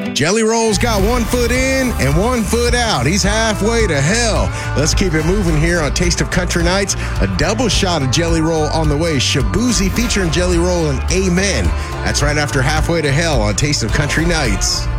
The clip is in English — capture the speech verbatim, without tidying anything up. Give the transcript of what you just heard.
Jelly Roll's got one foot in and one foot out. He's halfway to hell. Let's keep it moving here on Taste of Country Nights. A double shot of Jelly Roll on the way. Shaboozey featuring Jelly Roll and Amen. That's right after Halfway to Hell on Taste of Country Nights.